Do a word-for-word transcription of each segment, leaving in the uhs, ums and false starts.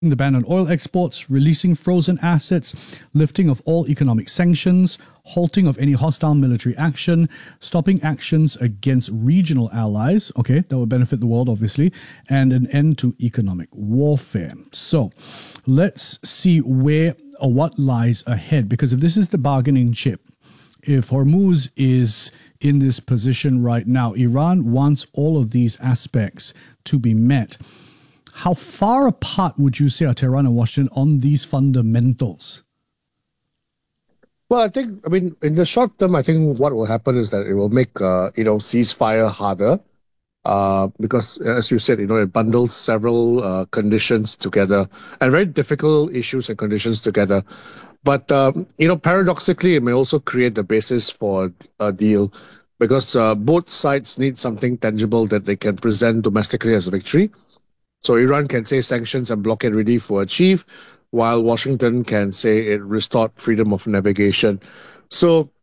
the ban on oil exports, releasing frozen assets, lifting of all economic sanctions, halting of any hostile military action, stopping actions against regional allies, okay, that would benefit the world, obviously, and an end to economic warfare. So let's see where or what lies ahead, because if this is the bargaining chip, if Hormuz is in this position right now, Iran wants all of these aspects to be met. How far apart would you say are Tehran and Washington on these fundamentals? Well, I think, I mean, in the short term, I think what will happen is that it will make, uh, you know, ceasefire harder uh, because, as you said, you know, it bundles several uh, conditions together and very difficult issues and conditions together. But, um, you know, paradoxically, it may also create the basis for a deal because uh, both sides need something tangible that they can present domestically as a victory. So Iran can say sanctions and blockade relief were achieved, while Washington can say it restored freedom of navigation. So,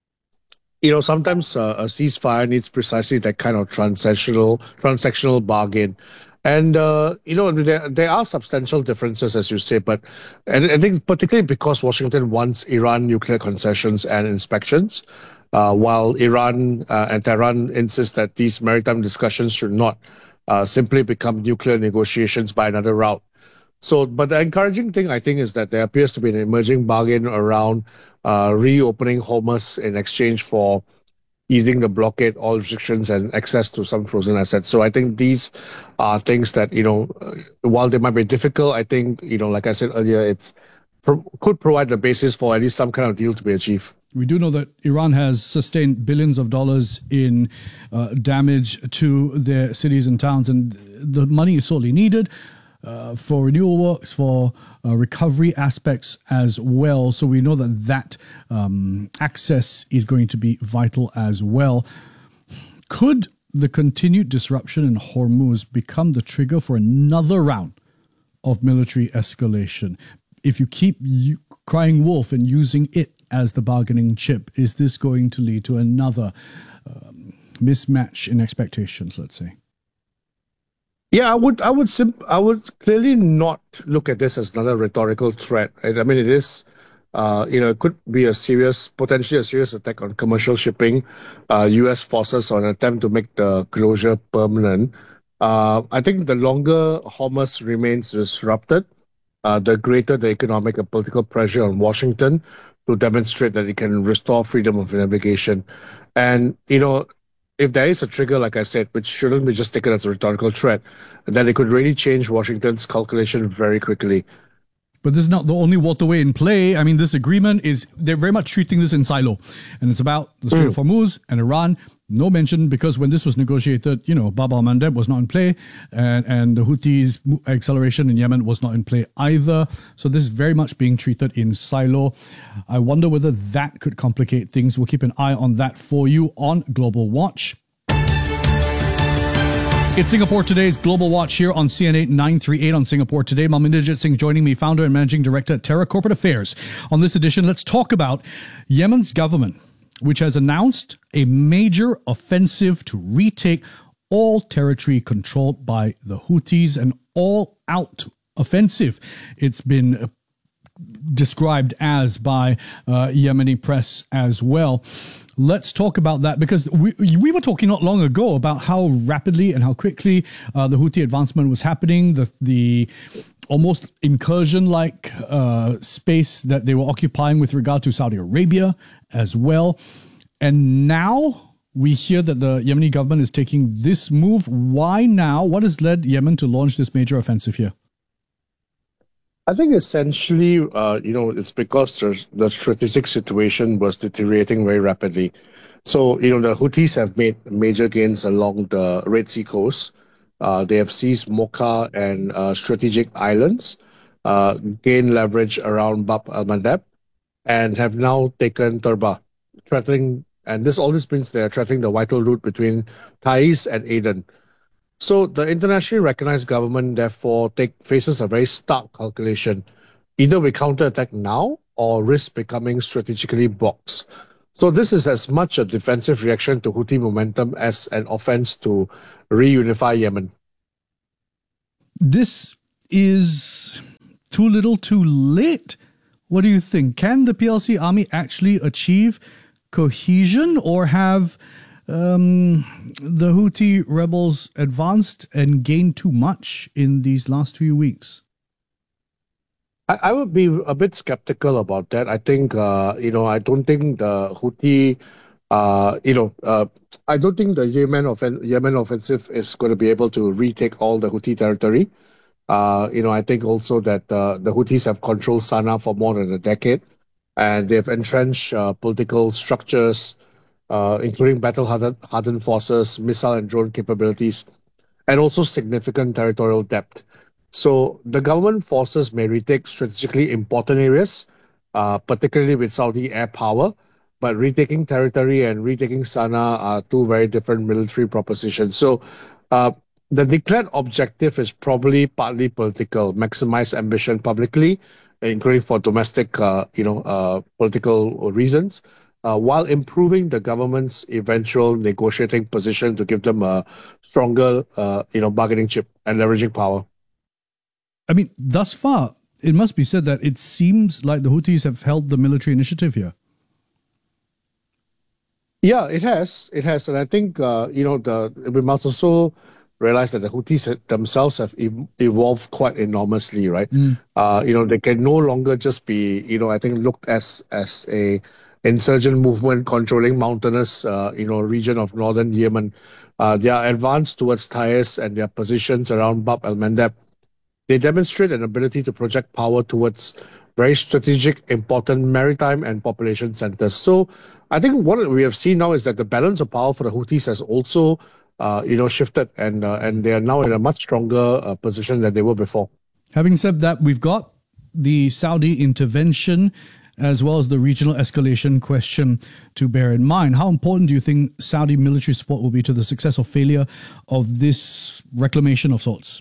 you know, sometimes uh, a ceasefire needs precisely that kind of transactional transactional bargain. And, uh, you know, there, there are substantial differences, as you say, but and I think particularly because Washington wants Iran nuclear concessions and inspections, uh, while Iran uh, and Tehran insist that these maritime discussions should not uh, simply become nuclear negotiations by another route. So, but the encouraging thing, I think, is that there appears to be an emerging bargain around uh, reopening Hormuz in exchange for easing the blockade, all restrictions, and access to some frozen assets. So I think these are things that, you know, uh, while they might be difficult, I think, you know, like I said earlier, it's pro- could provide the basis for at least some kind of deal to be achieved. We do know that Iran has sustained billions of dollars in uh, damage to their cities and towns, and the money is sorely needed uh, for renewal works, for uh, recovery aspects as well. So we know that that um, access is going to be vital as well. Could the continued disruption in Hormuz become the trigger for another round of military escalation? If you keep u- crying wolf and using it as the bargaining chip, is this going to lead to another um, mismatch in expectations, let's say? Yeah, I would, I would, sim- I would clearly not look at this as another rhetorical threat. Right? I mean, it is, uh, you know, it could be a serious, potentially a serious attack on commercial shipping. Uh, U S forces on an attempt to make the closure permanent. Uh, I think the longer Hormuz remains disrupted, uh, the greater the economic and political pressure on Washington to demonstrate that it can restore freedom of navigation. And, you know, if there is a trigger, like I said, which shouldn't be just taken as a rhetorical threat, then it could really change Washington's calculation very quickly. But this is not the only waterway in play. I mean, this agreement is, they're very much treating this in silo. And it's about the Strait mm. of Hormuz and Iran. No mention, because when this was negotiated, you know, Bab al-Mandeb was not in play, and, and the Houthis' acceleration in Yemen was not in play either. So this is very much being treated in silo. I wonder whether that could complicate things. We'll keep an eye on that for you on Global Watch. It's Singapore Today's Global Watch here on C N eight nine thirty-eight on Singapore Today. Malminderjit Singh joining me, founder and managing director at Terra Corporate Affairs. On this edition, let's talk about Yemen's government, which has announced a major offensive to retake all territory controlled by the Houthis, an all-out offensive. It's been described as by uh, Yemeni press as well. Let's talk about that, because we we were talking not long ago about how rapidly and how quickly uh, the Houthi advancement was happening, the the almost incursion-like uh, space that they were occupying with regard to Saudi Arabia as well. And now we hear that the Yemeni government is taking this move. Why now? What has led Yemen to launch this major offensive here? I think essentially, uh, you know, it's because the, the strategic situation was deteriorating very rapidly. So, you know, the Houthis have made major gains along the Red Sea coast. Uh, they have seized Mocha and uh, strategic islands, uh, gained leverage around Bab al-Mandeb, and have now taken Turba, threatening, and this all this means they are threatening the vital route between Taiz and Aden. So the internationally recognized government, therefore, take, faces a very stark calculation. Either we counterattack now or risk becoming strategically boxed. So this is as much a defensive reaction to Houthi momentum as an offense to reunify Yemen. This is too little too late? What do you think? Can the P L C army actually achieve cohesion, or have um, the Houthi rebels advanced and gained too much in these last few weeks? I, I would be a bit skeptical about that. I think, uh, you know, I don't think the Houthi, uh, you know, uh, I don't think the Yemen, offen- Yemen offensive is going to be able to retake all the Houthi territory. Uh, you know, I think also that uh, the Houthis have controlled Sana'a for more than a decade, and they've entrenched uh, political structures, uh, including battle-hardened hardened forces, missile and drone capabilities, and also significant territorial depth. So the government forces may retake strategically important areas, uh, particularly with Saudi air power, but retaking territory and retaking Sana'a are two very different military propositions. So uh, the declared objective is probably partly political, maximize ambition publicly, including for domestic, uh, you know, uh, political reasons, uh, while improving the government's eventual negotiating position to give them a stronger, uh, you know, bargaining chip and leveraging power. I mean, thus far, it must be said that it seems like the Houthis have held the military initiative here. Yeah, it has. It has. And I think, uh, you know, the we must also realize that the Houthis themselves have ev- evolved quite enormously, right? Mm. Uh, you know, they can no longer just be, you know, I think looked as as a insurgent movement controlling mountainous, uh, you know, region of northern Yemen. Uh, they are advanced towards Taiz and their positions around Bab el-Mandeb. They demonstrate an ability to project power towards very strategic, important maritime and population centers. So I think what we have seen now is that the balance of power for the Houthis has also, uh, you know, shifted, and uh, and they are now in a much stronger uh, position than they were before. Having said that, we've got the Saudi intervention as well as the regional escalation question to bear in mind. How important do you think Saudi military support will be to the success or failure of this reclamation of sorts?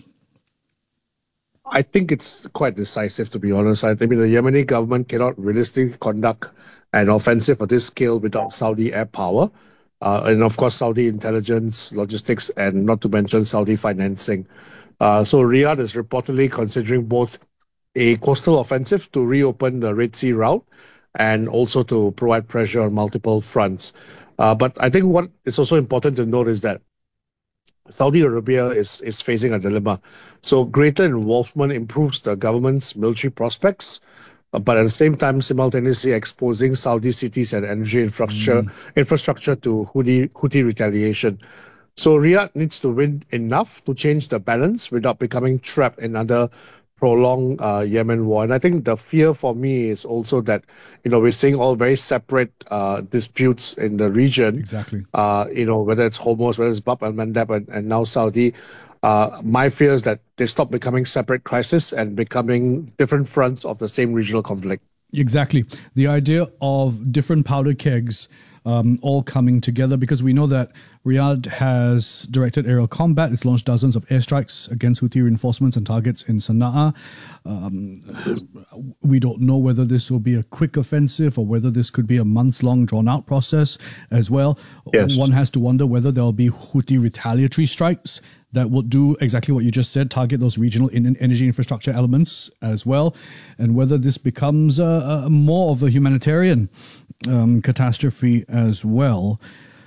I think it's quite decisive, to be honest. I mean, the Yemeni government cannot realistically conduct an offensive of this scale without Saudi air power. Uh, and of course, Saudi intelligence, logistics, and not to mention Saudi financing. Uh, so Riyadh is reportedly considering both a coastal offensive to reopen the Red Sea route and also to provide pressure on multiple fronts. Uh, but I think what is also important to note is that Saudi Arabia is, is facing a dilemma. So greater involvement improves the government's military prospects, uh, but at the same time, simultaneously exposing Saudi cities and energy infrastructure mm. infrastructure to Houthi, Houthi retaliation. So Riyadh needs to win enough to change the balance without becoming trapped in another prolonged uh, Yemen war. And I think the fear for me is also that, you know, we're seeing all very separate uh, disputes in the region. Exactly. Uh, you know, whether it's Hormuz, whether it's Bab el-Mandeb, and, and now Saudi. Uh, my fear is that they stop becoming separate crises and becoming different fronts of the same regional conflict. Exactly. The idea of different powder kegs Um, all coming together, because we know that Riyadh has directed aerial combat. It's launched dozens of airstrikes against Houthi reinforcements and targets in Sana'a. Um, we don't know whether this will be a quick offensive or whether this could be a months-long, drawn-out process as well. Yes. One has to wonder whether there'll be Houthi retaliatory strikes that will do exactly what you just said, target those regional in- energy infrastructure elements as well, and whether this becomes a, a more of a humanitarian um, catastrophe as well.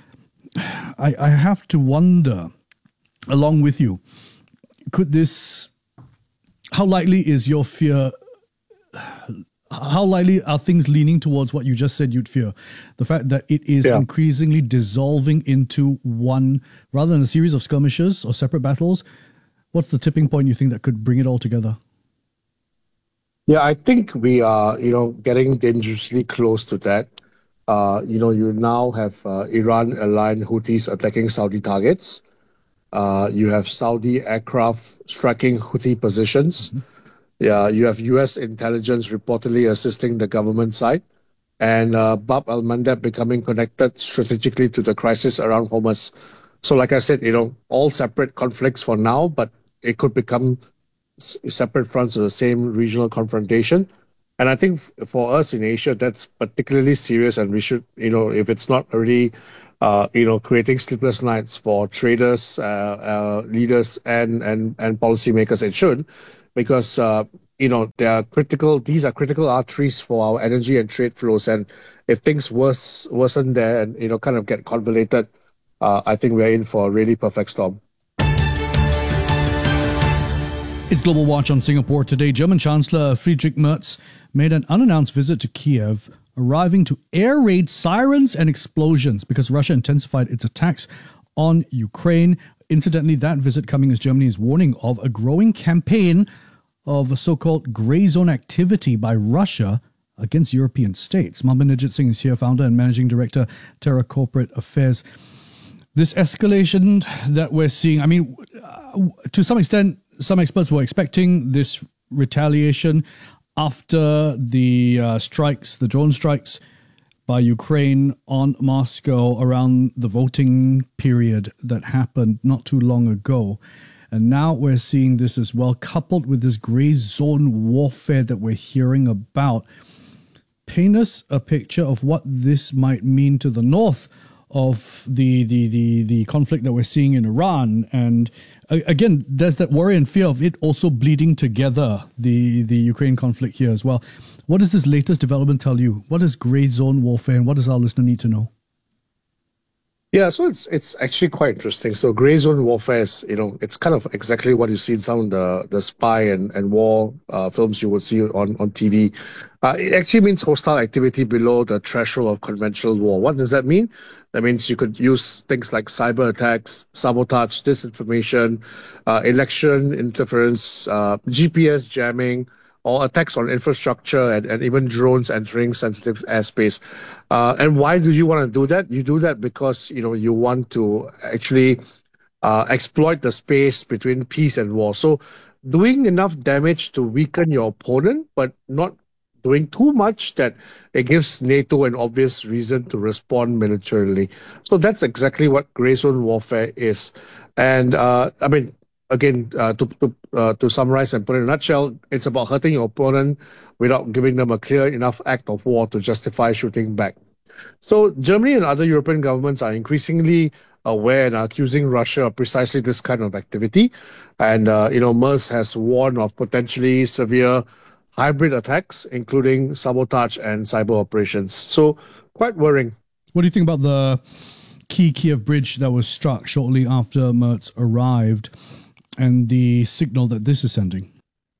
I, I have to wonder, along with you, could this, how likely is your fear, how likely are things leaning towards what you just said you'd fear? The fact that it is yeah. increasingly dissolving into one, rather than a series of skirmishes or separate battles. What's the tipping point you think that could bring it all together? Yeah, I think we are, you know, getting dangerously close to that. Uh, you know, you now have uh, Iran-aligned Houthis attacking Saudi targets. Uh, you have Saudi aircraft striking Houthi positions. Mm-hmm. Yeah, you have U S intelligence reportedly assisting the government side, and uh, Bab el-Mandeb becoming connected strategically to the crisis around Hormuz. So like I said, you know, all separate conflicts for now, but it could become s- separate fronts of the same regional confrontation. And I think f- for us in Asia, that's particularly serious, and we should, you know, if it's not already, uh, you know, creating sleepless nights for traders, uh, uh, leaders, and, and, and policymakers, it should. because uh, you know they are critical. These are critical arteries for our energy and trade flows, and if things worse worsen there and you know kind of get convoluted, uh, I think we're in for a really perfect storm. It's Global Watch on Singapore today. German Chancellor Friedrich Merz made an unannounced visit to Kiev, arriving to air raid sirens and explosions because Russia intensified its attacks on Ukraine. Incidentally, that visit coming as Germany is warning of a growing campaign of a so-called grey zone activity by Russia against European states. Malminderjit Singh is here, founder and managing director, Terra Corporate Affairs. This escalation that we're seeing, I mean, uh, to some extent, some experts were expecting this retaliation after the uh, strikes, the drone strikes by Ukraine on Moscow around the voting period that happened not too long ago. And now we're seeing this as well, coupled with this grey zone warfare that we're hearing about. Paint us a picture of what this might mean to the north of the the the, the conflict that we're seeing in Iran. And uh, again, there's that worry and fear of it also bleeding together, the, the Ukraine conflict here as well. What does this latest development tell you? What is grey zone warfare, and what does our listener need to know? Yeah, so it's it's actually quite interesting. So grey zone warfare is, you know, it's kind of exactly what you see in some of the, the spy and, and war uh, films you would see on, on T V. Uh, it actually means hostile activity below the threshold of conventional war. What does that mean? That means you could use things like cyber attacks, sabotage, disinformation, uh, election interference, uh, G P S jamming, or attacks on infrastructure and, and even drones entering sensitive airspace. Uh, and why do you want to do that? You do that because, you know, you want to actually uh, exploit the space between peace and war. So doing enough damage to weaken your opponent, but not doing too much that it gives NATO an obvious reason to respond militarily. So that's exactly what grey zone warfare is. And uh, I mean, Again, uh, to to, uh, to summarize and put it in a nutshell, it's about hurting your opponent without giving them a clear enough act of war to justify shooting back. So Germany and other European governments are increasingly aware and are accusing Russia of precisely this kind of activity. And, uh, you know, Merz has warned of potentially severe hybrid attacks, including sabotage and cyber operations. So quite worrying. What do you think about the key Kiev bridge that was struck shortly after Merz arrived, and the signal that this is sending?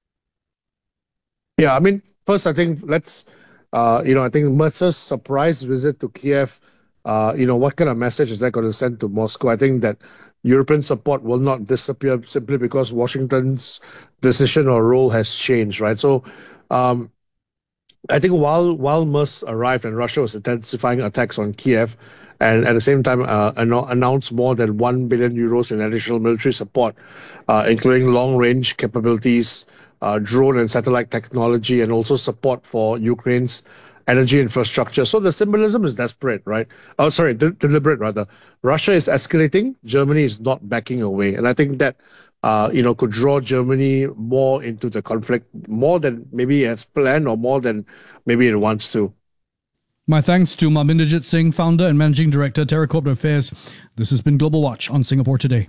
Yeah, I mean, first, I think let's, uh, you know, I think Merz's surprise visit to Kiev, uh, you know, what kind of message is that going to send to Moscow? I think that European support will not disappear simply because Washington's decision or role has changed, right? So, um, I think while while Merz arrived and Russia was intensifying attacks on Kiev, and at the same time uh, announced more than one billion euros in additional military support, uh, including long-range capabilities, uh, drone and satellite technology, and also support for Ukraine's energy infrastructure. So the symbolism is desperate, right? Oh, sorry, de- deliberate rather. Russia is escalating. Germany is not backing away, and I think that uh, you know could draw Germany more into the conflict, more than maybe it has planned, or more than maybe it wants to. My thanks to Malminderjit Singh, founder and managing director, Terra Corporate Affairs. This has been Global Watch on Singapore Today.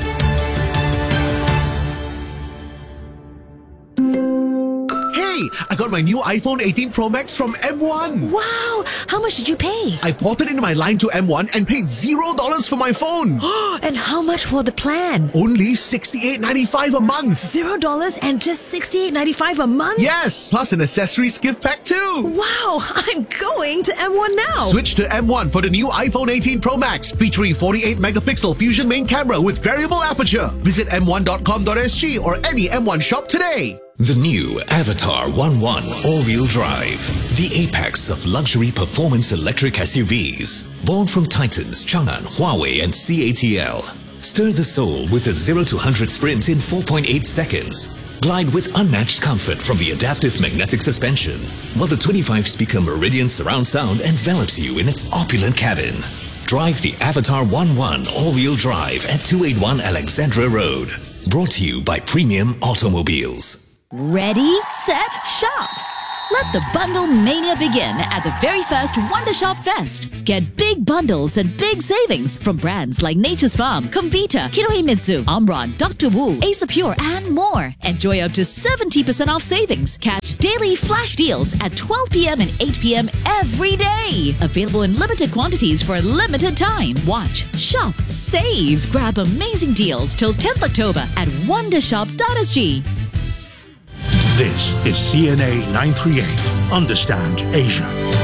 I got my new iPhone eighteen Pro Max from M one. Wow! How much did you pay? I ported into my line to M one and paid zero dollars for my phone. And how much for the plan? Only sixty-eight ninety-five a month. Zero dollars and just sixty-eight ninety-five a month? Yes, plus an accessories gift pack too. Wow! I'm going to M one now. Switch to M one for the new iPhone eighteen Pro Max, featuring forty-eight megapixel Fusion main camera with variable aperture. Visit m one dot com dot s g or any M one shop today. The new Avatar one one all-wheel drive, the apex of luxury performance electric S U Vs. Born from Titans, Chang'an, Huawei and C A T L. Stir the soul with a zero to one hundred sprint in four point eight seconds. Glide with unmatched comfort from the adaptive magnetic suspension, while the twenty-five speaker Meridian surround sound envelops you in its opulent cabin. Drive the Avatar one one all-wheel drive at two eighty-one Alexandra Road. Brought to you by Premium Automobiles. Ready, set, shop. Let the bundle mania begin at the very first Wonder Shop Fest. Get big bundles and big savings from brands like Nature's Farm, Comvita, Kinohimitsu, Omron, Doctor Wu, Ace of Pure, and more. Enjoy up to seventy percent off savings. Catch daily flash deals at twelve p.m. and eight p.m. every day. Available in limited quantities for a limited time. Watch, shop, save. Grab amazing deals till tenth October at wondershop dot s g. This is C N A nine thirty-eight. Understand Asia.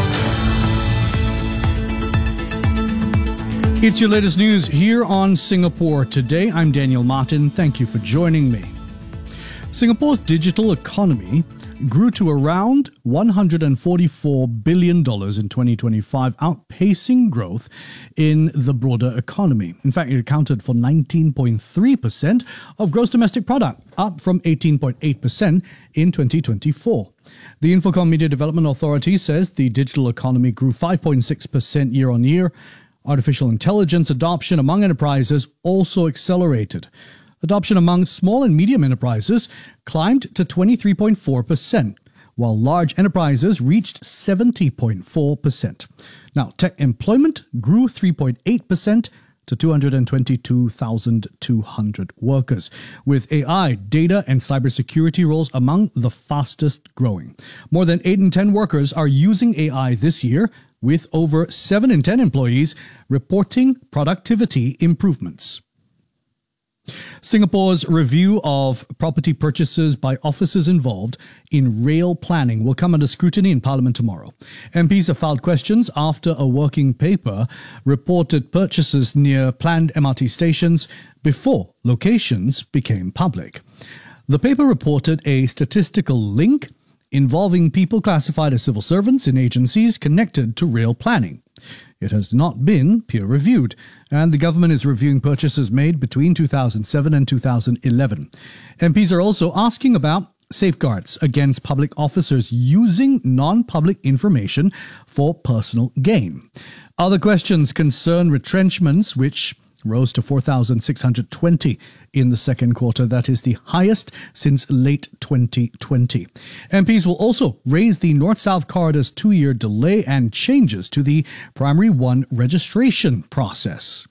It's your latest news here on Singapore Today. I'm Daniel Martin. Thank you for joining me. Singapore's digital economy grew to around one hundred forty-four billion dollars in twenty twenty-five, outpacing growth in the broader economy. In fact, it accounted for nineteen point three percent of gross domestic product, up from eighteen point eight percent in twenty twenty-four. The Infocomm Media Development Authority says the digital economy grew five point six percent year on year. Artificial intelligence adoption among enterprises also accelerated. Adoption among small and medium enterprises climbed to twenty-three point four percent, while large enterprises reached seventy point four percent. Now, tech employment grew three point eight percent to two hundred twenty-two thousand two hundred workers, with A I, data, and cybersecurity roles among the fastest growing. More than eight in ten workers are using A I this year, with over seven in ten employees reporting productivity improvements. Singapore's review of property purchases by officers involved in rail planning will come under scrutiny in Parliament tomorrow. M Ps have filed questions after a working paper reported purchases near planned M R T stations before locations became public. The paper reported a statistical link involving people classified as civil servants in agencies connected to rail planning. It has not been peer-reviewed, and the government is reviewing purchases made between two thousand seven and two thousand eleven. M Ps are also asking about safeguards against public officers using non-public information for personal gain. Other questions concern retrenchments, which rose to four thousand six hundred twenty in the second quarter. That is the highest since late twenty twenty. M Ps will also raise the North-South Corridor's two-year delay and changes to the Primary one registration process.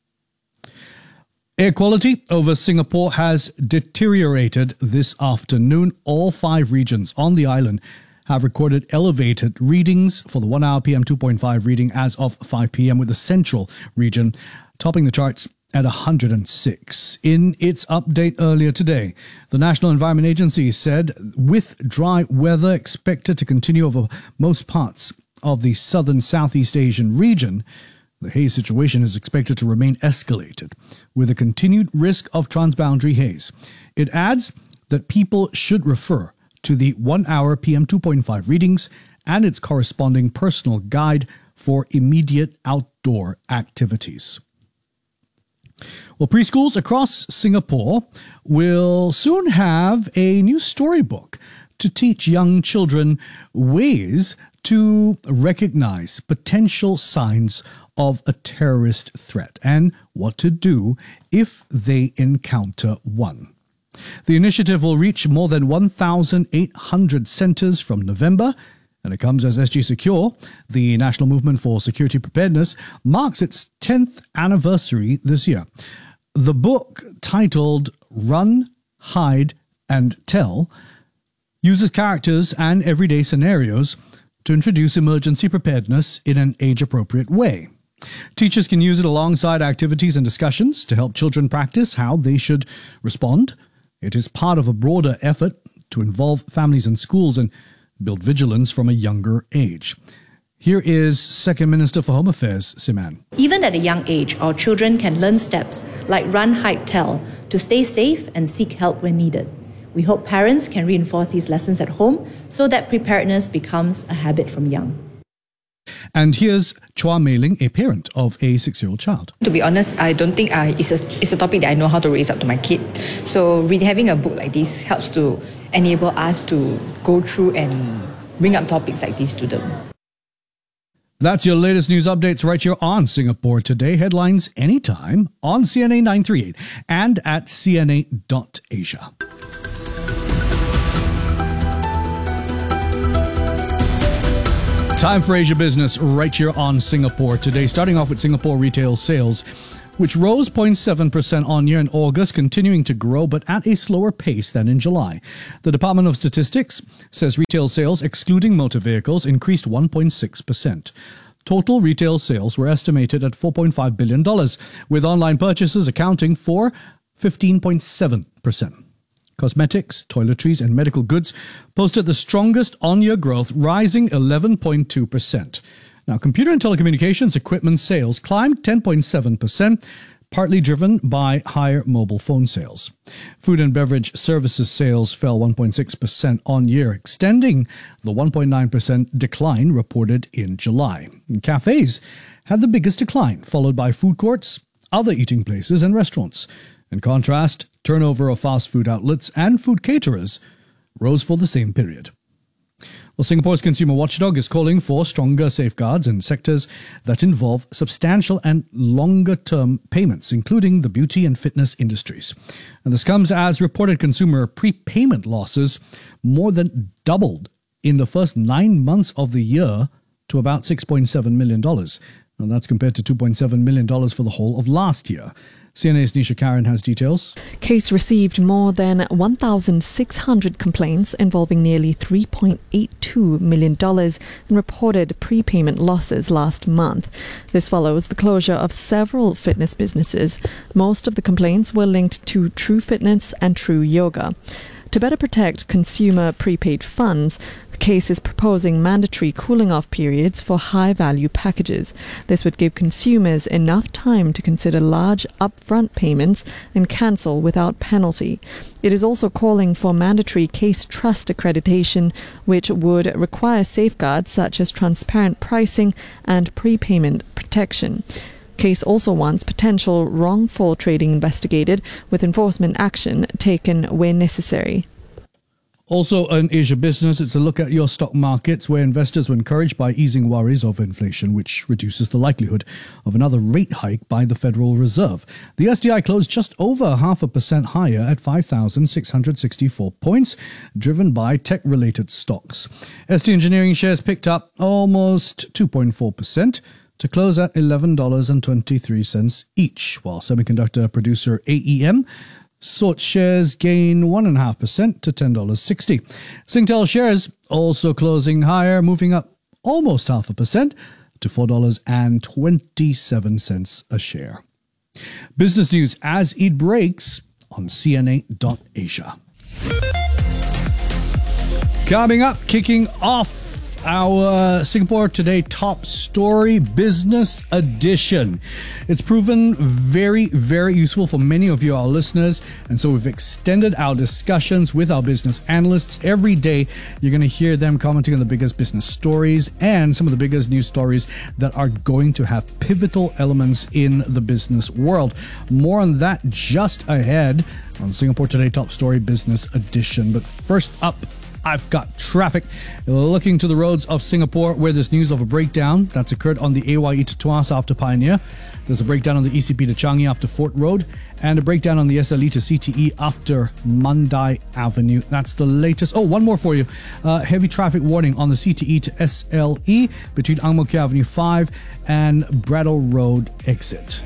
Air quality over Singapore has deteriorated this afternoon. All five regions on the island have recorded elevated readings for the one-hour P M two point five reading as of five p.m., with the central region topping the charts at one hundred six. In its update earlier today, the National Environment Agency said with dry weather expected to continue over most parts of the southern Southeast Asian region, the haze situation is expected to remain escalated, with a continued risk of transboundary haze. It adds that people should refer to the one-hour P M two point five readings and its corresponding personal guide for immediate outdoor activities. Well, preschools across Singapore will soon have a new storybook to teach young children ways to recognize potential signs of a terrorist threat and what to do if they encounter one. The initiative will reach more than one thousand eight hundred centers from November, and it comes as S G Secure, the National Movement for Security Preparedness, marks its tenth anniversary this year. The book, titled Run, Hide, and Tell, uses characters and everyday scenarios to introduce emergency preparedness in an age-appropriate way. Teachers can use it alongside activities and discussions to help children practice how they should respond. It is part of a broader effort to involve families and schools and build vigilance from a younger age. Here is Second Minister for Home Affairs, Siman. Even at a young age, our children can learn steps like run, hide, tell to stay safe and seek help when needed. We hope parents can reinforce these lessons at home so that preparedness becomes a habit from young. And here's Chua Mei Ling, a parent of a six-year-old child. To be honest, I don't think I, it's, a, it's a topic that I know how to raise up to my kid. So really having a book like this helps to enable us to go through and bring up topics like this to them. That's your latest news updates right here on Singapore Today. Headlines anytime on C N A nine thirty-eight and at C N A dot Asia. Time for Asia Business right here on Singapore Today. Starting off with Singapore retail sales, which rose zero point seven percent on year in August, continuing to grow, but at a slower pace than in July. The Department of Statistics says retail sales, excluding motor vehicles, increased one point six percent. Total retail sales were estimated at four point five billion dollars, with online purchases accounting for fifteen point seven percent. Cosmetics, toiletries, and medical goods posted the strongest on-year growth, rising eleven point two percent. Now, computer and telecommunications equipment sales climbed ten point seven percent, partly driven by higher mobile phone sales. Food and beverage services sales fell one point six percent on year, extending the one point nine percent decline reported in July. And cafes had the biggest decline, followed by food courts, other eating places, and restaurants. In contrast, turnover of fast food outlets and food caterers rose for the same period. Well, Singapore's consumer watchdog is calling for stronger safeguards in sectors that involve substantial and longer-term payments, including the beauty and fitness industries. And this comes as reported consumer prepayment losses more than doubled in the first nine months of the year to about six point seven million dollars. And that's compared to two point seven million dollars for the whole of last year. C N A's Nisha Karen has details. Case received more than one thousand six hundred complaints involving nearly three point eight two million dollars in reported prepayment losses last month. This follows the closure of several fitness businesses. Most of the complaints were linked to True Fitness and True Yoga. To better protect consumer prepaid funds, the case is proposing mandatory cooling-off periods for high-value packages. This would give consumers enough time to consider large upfront payments and cancel without penalty. It is also calling for mandatory case trust accreditation, which would require safeguards such as transparent pricing and prepayment protection. Case also wants potential wrongful trading investigated, with enforcement action taken where necessary. Also in Asia Business, it's a look at your stock markets, where investors were encouraged by easing worries over inflation, which reduces the likelihood of another rate hike by the Federal Reserve. The S D I closed just over half a percent higher at five thousand six hundred sixty-four points, driven by tech-related stocks. S T Engineering shares picked up almost two point four percent. to close at eleven dollars and twenty-three cents each, while semiconductor producer A E M sought shares gain one point five percent to ten dollars and sixty cents. Singtel shares also closing higher, moving up almost half a percent to four dollars and twenty-seven cents a share. Business news as it breaks on C N A dot Asia. Coming up, kicking off our Singapore Today top story, business edition. It's proven very, very useful for many of you, our listeners, and so we've extended our discussions with our business analysts. Every day, you're going to hear them commenting on the biggest business stories and some of the biggest news stories that are going to have pivotal elements in the business world. More on that just ahead on Singapore Today Top Story Business Edition. But first up, I've got traffic. Looking to the roads of Singapore, where there's news of a breakdown that's occurred on the A Y E to Tuas after Pioneer. There's a breakdown on the E C P to Changi after Fort Road, and a breakdown on the S L E to C T E after Mandai Avenue. That's the latest. Oh, one more for you. Uh, heavy traffic warning on the C T E to S L E between Ang Mo Kio Avenue five and Bradell Road exit.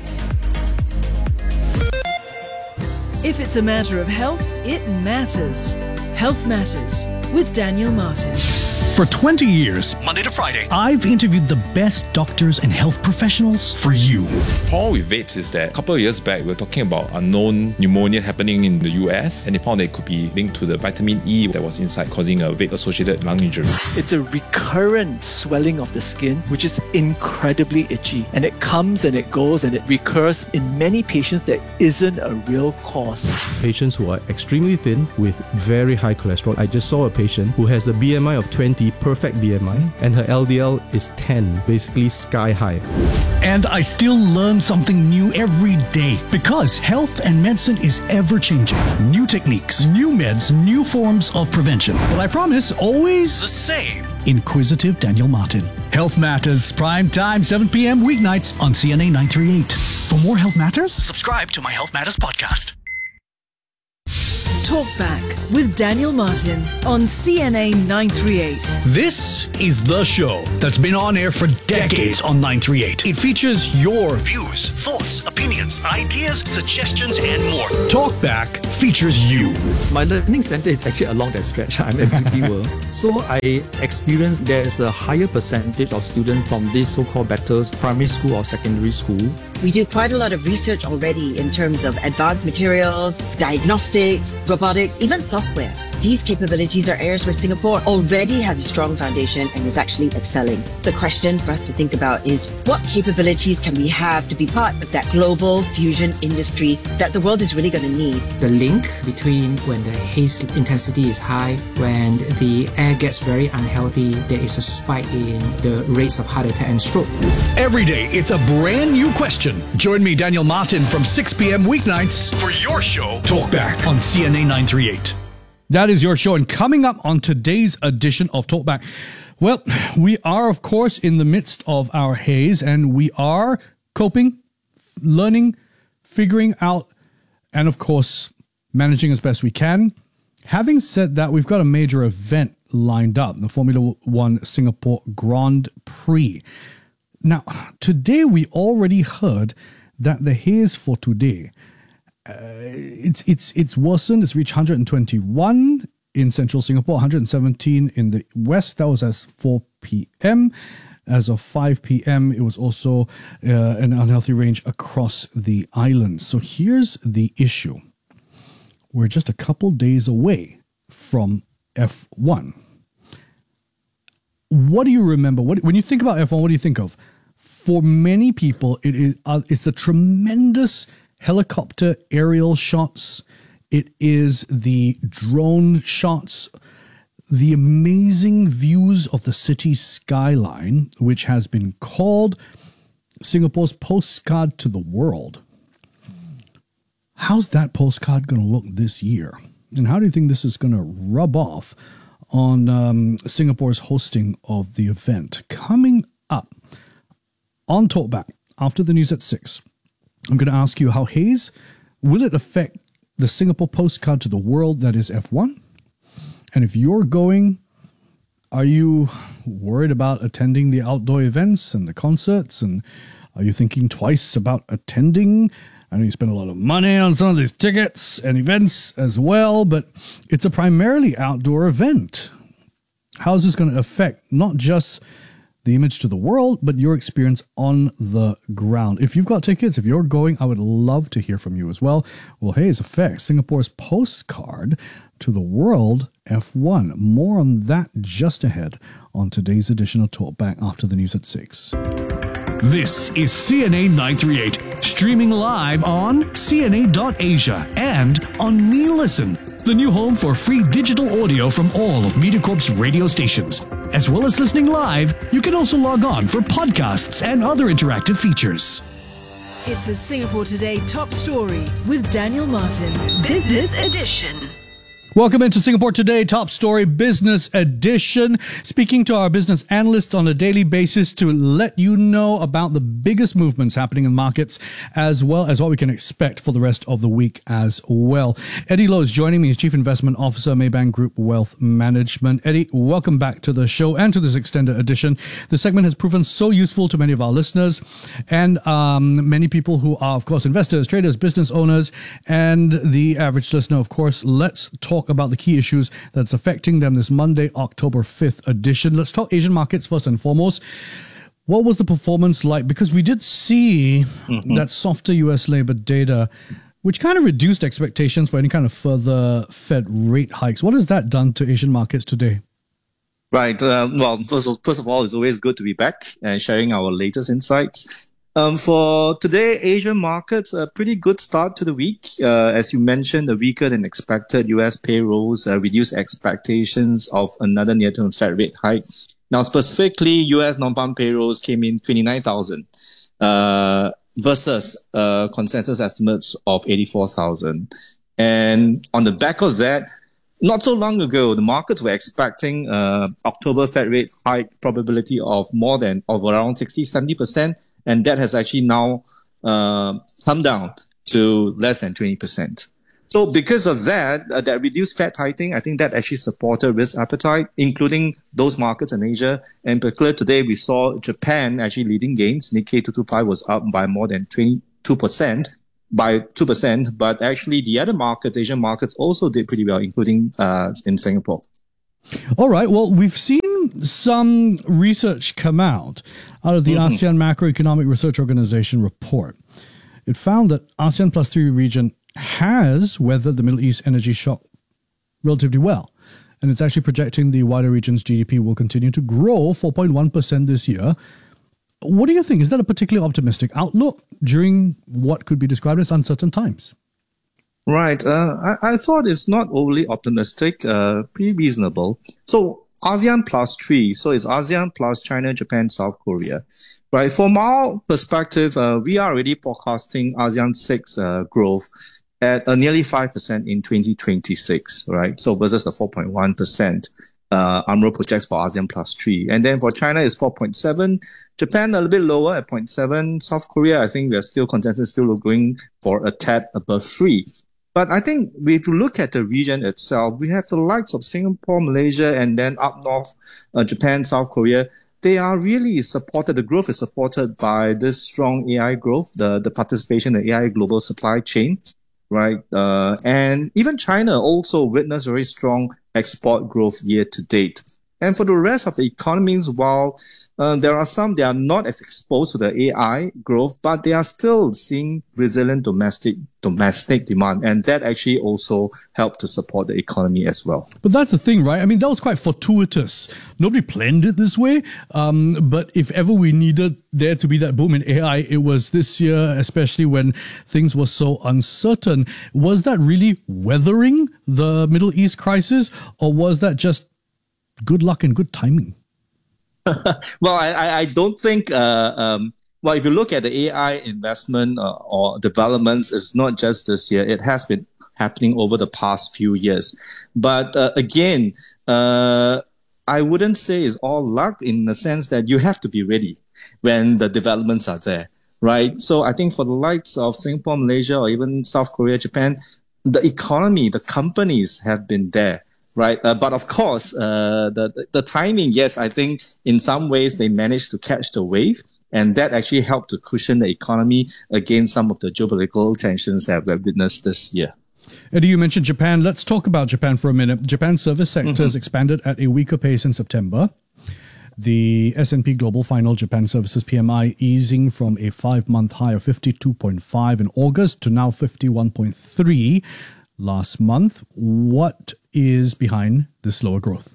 If it's a matter of health, it matters. Health Matters with Daniel Martin. For twenty years, Monday to Friday, I've interviewed the best doctors and health professionals for you. The problem with vapes is that a couple of years back, we were talking about unknown pneumonia happening in the U S, and they found that it could be linked to the vitamin E that was inside, causing a vape-associated lung injury. It's a recurrent swelling of the skin, which is incredibly itchy, and it comes and it goes and it recurs in many patients that isn't a real cause. Patients who are extremely thin with very high cholesterol. I just saw a patient who has a B M I of twenty, perfect B M I, and her L D L is ten, basically sky high. And I still learn something new every day, because health and medicine is ever-changing. New techniques, new meds, new forms of prevention. But I promise, always the same. Inquisitive Daniel Martin. Health Matters, prime time, seven p.m. weeknights on C N A nine thirty-eight. For more Health Matters, subscribe to my Health Matters podcast. Talkback with Daniel Martin on C N A nine thirty-eight. This is the show that's been on air for decades on nine thirty-eight. It features your views, thoughts, opinions, ideas, suggestions, and more. Talkback features you. My learning center is actually along that stretch. I'm at Beauty World. So I experienced there is a higher percentage of students from these so-called better primary school or secondary school. We do quite a lot of research already in terms of advanced materials, diagnostics, robotics, even software. These capabilities are areas where Singapore already has a strong foundation and is actually excelling. The question for us to think about is what capabilities can we have to be part of that global fusion industry that the world is really going to need? The link between when the haze intensity is high, when the air gets very unhealthy, there is a spike in the rates of heart attack and stroke. Every day, it's a brand new question. Join me, Daniel Martin, from six p.m. weeknights for your show, Talkback on C N A nine thirty-eight. That is your show. And coming up on today's edition of Talkback, well, we are, of course, in the midst of our haze, and we are coping, learning, figuring out, and, of course, managing as best we can. Having said that, we've got a major event lined up, the Formula One Singapore Grand Prix. Now, today we already heard that the haze for today, Uh, it's it's it's worsened. It's reached one hundred twenty-one in central Singapore, one hundred seventeen in the west. That was as four p.m. As of five p.m., it was also uh, an unhealthy range across the island. So here's the issue. We're just a couple days away from F one. What do you remember? What, when you think about F one, what do you think of? For many people, it is uh, it's the tremendous helicopter aerial shots. It is the drone shots, the amazing views of the city skyline, which has been called Singapore's postcard to the world. How's that postcard going to look this year? And how do you think this is going to rub off on um, Singapore's hosting of the event? Coming up on Talkback after the news at six, I'm going to ask you how haze, will it affect the Singapore postcard to the world that is F one? And if you're going, are you worried about attending the outdoor events and the concerts? And are you thinking twice about attending? I know you spend a lot of money on some of these tickets and events as well, but it's a primarily outdoor event. How is this going to affect not just the image to the world, but your experience on the ground? If you've got tickets, if you're going, I would love to hear from you as well. Well, haze affects Singapore's postcard to the world F one. More on that just ahead on today's edition of Talkback after the news at six. This is C N A nine thirty-eight, streaming live on C N A dot Asia and on Me Listen, the new home for free digital audio from all of MediaCorp's radio stations. As well as listening live, you can also log on for podcasts and other interactive features. It's a Singapore Today top story with Daniel Martin. Business Edition. Welcome into Singapore Today, Top Story Business Edition. Speaking to our business analysts on a daily basis to let you know about the biggest movements happening in markets, as well as what we can expect for the rest of the week as well. Eddie Lowe is joining me. He's Chief Investment Officer, Maybank Group Wealth Management. Eddie, welcome back to the show and to this extended edition. The segment has proven so useful to many of our listeners and um, many people who are, of course, investors, traders, business owners, and the average listener, of course. Let's talk about the key issues that's affecting them this Monday, October fifth edition. Let's talk Asian markets first and foremost. What was the performance like? Because we did see mm-hmm. that softer U S labor data, which kind of reduced expectations for any kind of further Fed rate hikes. What has that done to Asian markets today? Right. Uh, well, first of, first of all, it's always good to be back and sharing our latest insights. Um, for today, Asian markets, a pretty good start to the week. Uh, as you mentioned, the weaker than expected U S payrolls uh, reduced expectations of another near-term Fed rate hike. Now, specifically, U S non-farm payrolls came in twenty-nine thousand uh, versus uh, consensus estimates of eighty-four thousand. And on the back of that, not so long ago, the markets were expecting uh, October Fed rate hike probability of more than, of around sixty, seventy percent. And that has actually now uh, come down to less than twenty percent. So because of that, uh, that reduced Fed tightening, I think that actually supported risk appetite, including those markets in Asia. In particular, today we saw Japan actually leading gains. Nikkei two twenty-five was up by more than twenty-two percent, by two percent. But actually the other markets, Asian markets, also did pretty well, including uh, in Singapore. All right. Well, we've seen some research come out out of the mm-hmm. ASEAN Macroeconomic Research Organization report. It found that ASEAN plus three region has weathered the Middle East energy shock relatively well. And it's actually projecting the wider region's G D P will continue to grow four point one percent this year. What do you think? Is that a particularly optimistic outlook during what could be described as uncertain times? Right. Uh, I, I thought it's not overly optimistic, uh, pretty reasonable. So ASEAN plus three. So it's ASEAN plus China, Japan, South Korea. Right. From our perspective, uh, we are already forecasting ASEAN six uh, growth at uh, nearly five percent in twenty twenty-six. Right. So versus the four point one percent uh, U M R O projects for ASEAN plus three. And then for China is four point seven. Japan a little bit lower at zero point seven. South Korea, I think we're still consensus still going for a tad above three. But I think if you look at the region itself, we have the likes of Singapore, Malaysia, and then up north, uh, Japan, South Korea. They are really supported, the growth is supported by this strong A I growth, the, the participation in the A I global supply chain, right? Uh, and even China also witnessed very strong export growth year to date. And for the rest of the economies, while uh, there are some, they are not as exposed to the A I growth, but they are still seeing resilient domestic domestic demand. And that actually also helped to support the economy as well. But that's the thing, right? I mean, that was quite fortuitous. Nobody planned it this way. Um, but if ever we needed there to be that boom in A I, it was this year, especially when things were so uncertain. Was that really weathering the Middle East crisis, or was that just good luck and good timing? Well, I, I don't think, uh, um, well, if you look at the A I investment uh, or developments, it's not just this year. It has been happening over the past few years. But uh, again, uh, I wouldn't say it's all luck in the sense that you have to be ready when the developments are there, right? So I think for the likes of Singapore, Malaysia, or even South Korea, Japan, the economy, the companies have been there. Right. Uh, but of course, uh, the, the timing, yes, I think in some ways they managed to catch the wave, and that actually helped to cushion the economy against some of the geopolitical tensions that we've witnessed this year. Eddie, you mentioned Japan. Let's talk about Japan for a minute. Japan's service sector has mm-hmm. expanded at a weaker pace in September. The S and P Global Final Japan Services P M I easing from a five-month high of fifty-two point five in August to now fifty-one point three last month. What is behind the slower growth?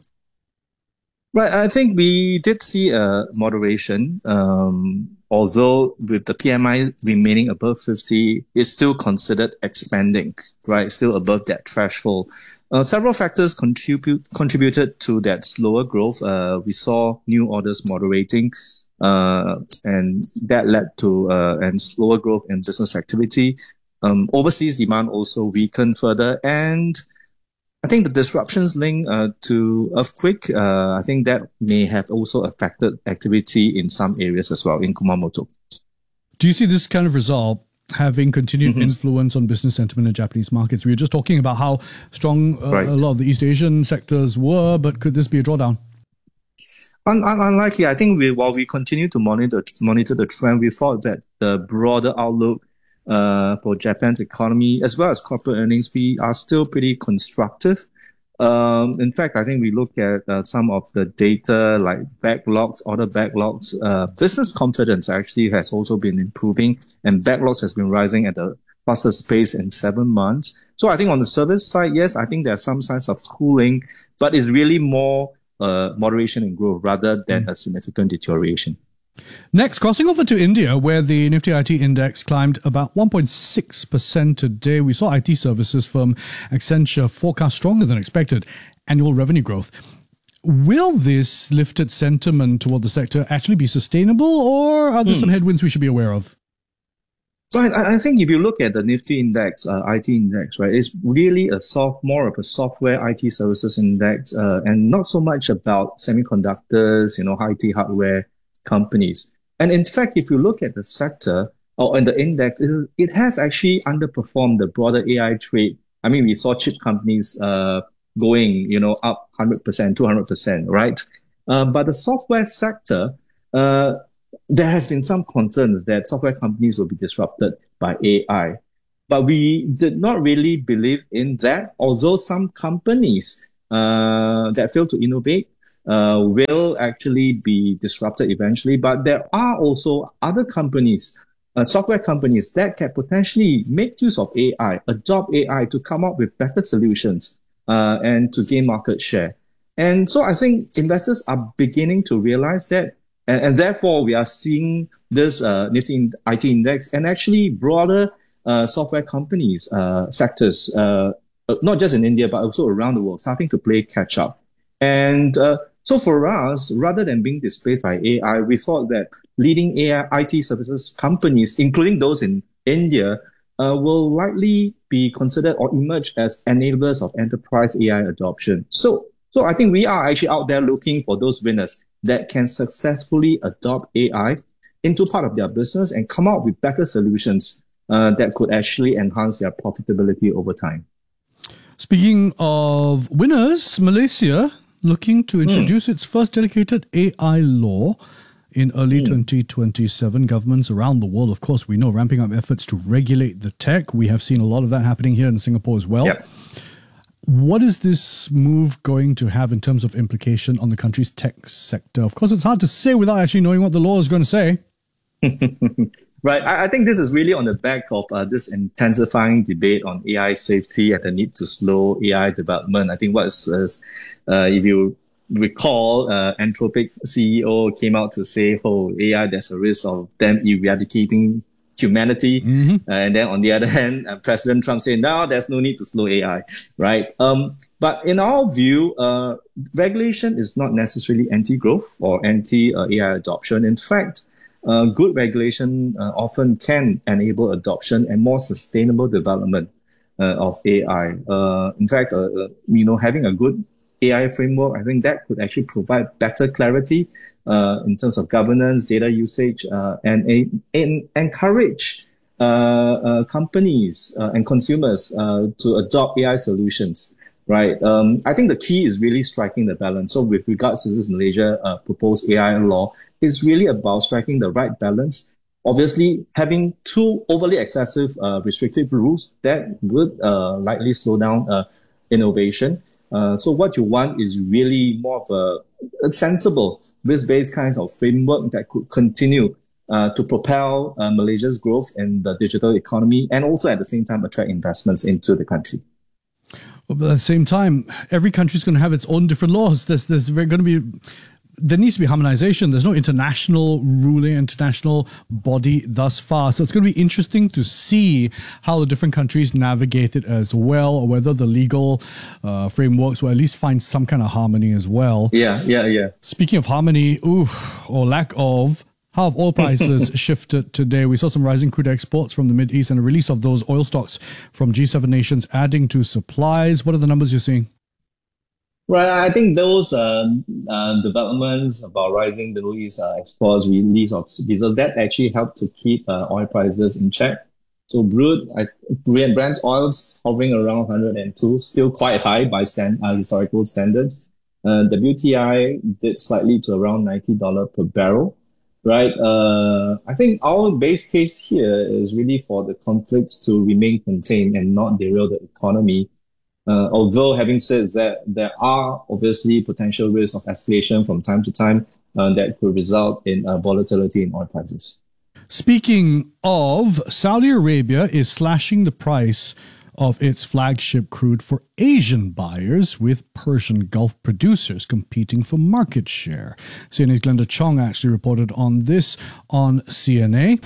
Right, I think we did see a moderation, um, although with the P M I remaining above fifty, it's still considered expanding, right? Still above that threshold. Uh, several factors contribute contributed to that slower growth. Uh, we saw new orders moderating, uh, and that led to uh, and slower growth in business activity. Um, overseas demand also weakened further, and I think the disruptions linked uh, to earthquake, uh, I think that may have also affected activity in some areas as well in Kumamoto. Do you see this kind of result having continued Mm-hmm. influence on business sentiment in Japanese markets? We were just talking about how strong uh, Right. a lot of the East Asian sectors were, but could this be a drawdown? Un- un- unlikely. I think we, while we continue to monitor monitor the trend, we thought that the broader outlook Uh, for Japan's economy, as well as corporate earnings, we are still pretty constructive. Um, in fact, I think we look at uh, some of the data like backlogs, order backlogs, uh, business confidence actually has also been improving, and backlogs has been rising at a fastest pace in seven months. So I think on the service side, yes, I think there are some signs of cooling, but it's really more uh, moderation in growth rather than mm. a significant deterioration. Next, crossing over to India, where the Nifty I T index climbed about one point six percent today. We saw I T services firm Accenture forecast stronger than expected annual revenue growth. Will this lifted sentiment toward the sector actually be sustainable, or are there Hmm. some headwinds we should be aware of? Right, I I think if you look at the Nifty index, uh, I T index, right, it's really a soft, more of a software I T services index, uh, and not so much about semiconductors, you know, I T hardware companies. And in fact, if you look at the sector or in the index, it, it has actually underperformed the broader A I trade I mean, we saw chip companies uh, going, you know, up one hundred percent, two hundred percent, right? Uh, but the software sector, uh, there has been some concerns that software companies will be disrupted by A I. But we did not really believe in that, although some companies uh, that fail to innovate uh, will actually be disrupted eventually. But there are also other companies, uh, software companies, that can potentially make use of A I, adopt A I to come up with better solutions uh, and to gain market share. And so I think investors are beginning to realize that, and, and therefore we are seeing this uh, Nifty I T index and actually broader uh, software companies, uh, sectors, uh, not just in India, but also around the world, starting to play catch up. And uh, so for us, rather than being displaced by A I, we thought that leading A I I T services companies, including those in India, uh, will likely be considered or emerge as enablers of enterprise A I adoption. So, so I think we are actually out there looking for those winners that can successfully adopt A I into part of their business and come out with better solutions uh, that could actually enhance their profitability over time. Speaking of winners, Malaysia looking to introduce mm. its first dedicated A I law in early mm. twenty twenty-seven. Governments around the world, of course, we know, ramping up efforts to regulate the tech. We have seen a lot of that happening here in Singapore as well. Yep. What is this move going to have in terms of implication on the country's tech sector? Of course, it's hard to say without actually knowing what the law is going to say. Right. I, I think this is really on the back of uh, this intensifying debate on A I safety and the need to slow A I development. I think what is, is uh, if you recall, uh, Anthropic's C E O came out to say, oh, A I, there's a risk of them eradicating humanity. Mm-hmm. Uh, and then on the other hand, uh, President Trump saying, no, there's no need to slow A I, right? Um, but in our view, uh, regulation is not necessarily anti-growth or anti-A I adoption. In fact, Uh, good regulation uh, often can enable adoption and more sustainable development uh, of A I. Uh, in fact, uh, uh, you know, having a good A I framework, I think that could actually provide better clarity uh, in terms of governance, data usage, uh, and, and encourage uh, uh, companies uh, and consumers uh, to adopt A I solutions. Right. Um, I think the key is really striking the balance. So with regards to this Malaysia uh, proposed A I law, it's really about striking the right balance. Obviously, having too overly excessive uh, restrictive rules, that would uh, likely slow down uh, innovation. Uh, so what you want is really more of a, a sensible risk-based kind of framework that could continue uh, to propel uh, Malaysia's growth in the digital economy and also at the same time attract investments into the country. Well, but at the same time, every country is going to have its own different laws. There's, there's going to be, there needs to be harmonization. There's no international ruling, international body thus far. So it's going to be interesting to see how the different countries navigate it as well, or whether the legal uh, frameworks will at least find some kind of harmony as well. Yeah, yeah, yeah. Speaking of harmony, ooh, or lack of, how have oil prices shifted today? We saw some rising crude exports from the Mideast and a release of those oil stocks from G seven nations adding to supplies. What are the numbers you're seeing? Right, I think those uh, uh, developments about rising Middle East uh, exports, release of diesel, that actually helped to keep uh, oil prices in check. So Brent, I, Brent oil's hovering around one hundred two, still quite high by stand, uh, historical standards. Uh, W T I did slightly to around ninety dollars per barrel. Right. Uh, I think our base case here is really for the conflicts to remain contained and not derail the economy. Uh, although having said that, there are obviously potential risks of escalation from time to time uh, that could result in uh, volatility in oil prices. Speaking of, Saudi Arabia is slashing the price of its flagship crude for Asian buyers, with Persian Gulf producers competing for market share. C N A's Glenda Chong actually reported on this on C N A.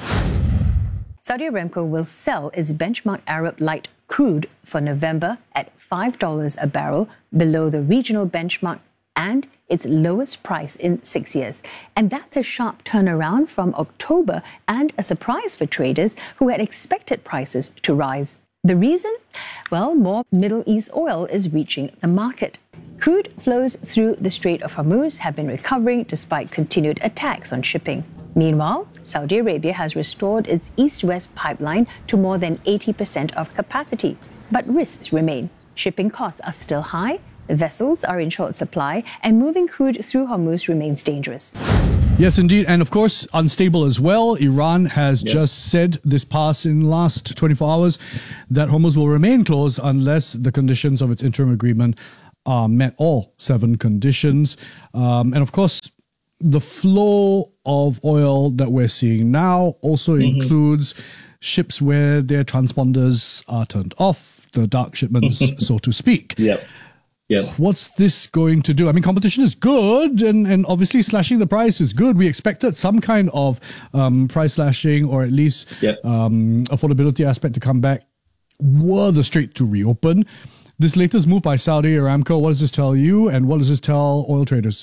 Saudi Aramco will sell its benchmark Arab light crude for November at five dollars a barrel, below the regional benchmark and its lowest price in six years. And that's a sharp turnaround from October and a surprise for traders who had expected prices to rise. The reason? Well, more Middle East oil is reaching the market. Crude flows through the Strait of Hormuz have been recovering despite continued attacks on shipping. Meanwhile, Saudi Arabia has restored its east-west pipeline to more than eighty percent of capacity. But risks remain. Shipping costs are still high, vessels are in short supply, and moving crude through Hormuz remains dangerous. Yes, indeed. And of course, unstable as well. Iran has Yep. just said this past in the last twenty-four hours that Hormuz will remain closed unless the conditions of its interim agreement are met, all seven conditions. Um, and of course, the flow of oil that we're seeing now also Mhm. includes ships where their transponders are turned off, the dark shipments, so to speak. Yep. Yep. What's this going to do? I mean, competition is good, and, and obviously slashing the price is good. We expected some kind of um, price slashing, or at least Yep. um, affordability aspect to come back were the Strait to reopen. This latest move by Saudi Aramco, what does this tell you, and what does this tell oil traders?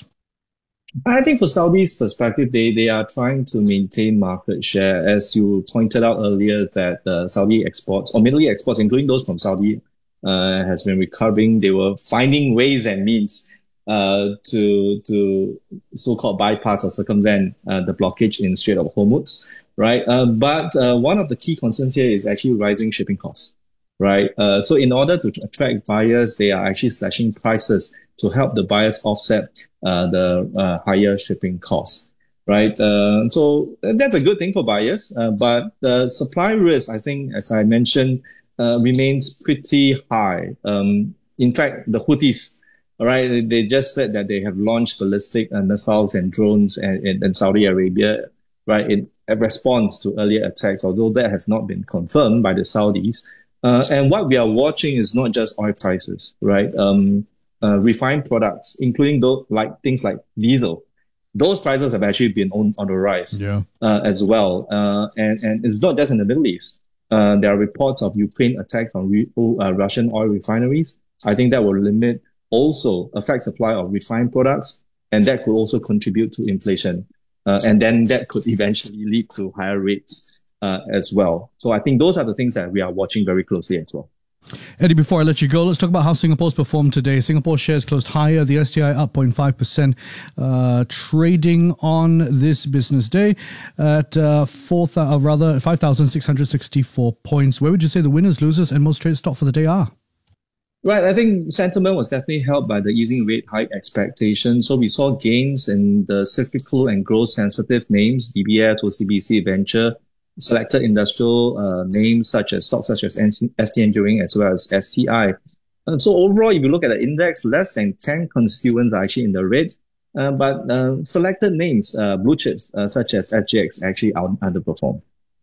I think for Saudi's perspective, they, they are trying to maintain market share. As you pointed out earlier, that uh, Saudi exports, or Middle East exports, including those from Saudi, uh, has been recovering. They were finding ways and means uh, to to so-called bypass or circumvent uh, the blockage in Strait of Hormuz, right? Uh, but uh, one of the key concerns here is actually rising shipping costs, right? Uh, so in order to attract buyers, they are actually slashing prices to help the buyers offset uh, the uh, higher shipping costs, right? Uh, so that's a good thing for buyers, uh, but the supply risk, I think, as I mentioned, uh, remains pretty high. Um, in fact, the Houthis, all right, they just said that they have launched ballistic uh, missiles and drones in, in, in Saudi Arabia, right, in response to earlier attacks, although that has not been confirmed by the Saudis. Uh, and what we are watching is not just oil prices, right? Um, uh, refined products, including those like things like diesel, those prices have actually been on, on the rise yeah. uh, as well. Uh, and, and it's not just in the Middle East. Uh, there are reports of Ukraine attacks on re- uh, Russian oil refineries. I think that will limit, also affect supply of refined products, and that could also contribute to inflation. Uh, and then that could eventually lead to higher rates uh, as well. So I think those are the things that we are watching very closely as well. Eddie, before I let you go, let's talk about how Singapore's performed today. Singapore shares closed higher, the S T I up zero point five percent, uh, trading on this business day at uh, four, uh, rather five thousand six hundred sixty-four points. Where would you say the winners, losers, and most traded stock for the day are? Right, I think sentiment was definitely helped by the easing rate hike expectation. So we saw gains in the cyclical and growth sensitive names, D B S, O C B C Venture, selected industrial uh, names such as stocks such as S T Engineering as well as S C I. And so overall, if you look at the index, less than ten constituents are actually in the red, uh, but uh, selected names, uh, blue chips uh, such as S G X actually out- underperformed.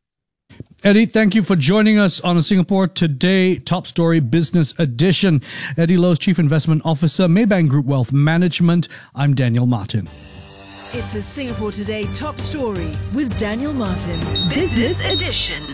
Eddie, thank you for joining us on a Singapore Today Top Story Business Edition. Eddie Lowe's Chief Investment Officer, Maybank Group Wealth Management. I'm Daniel Martin. It's a Singapore Today Top Story with Daniel Martin. Business Edition.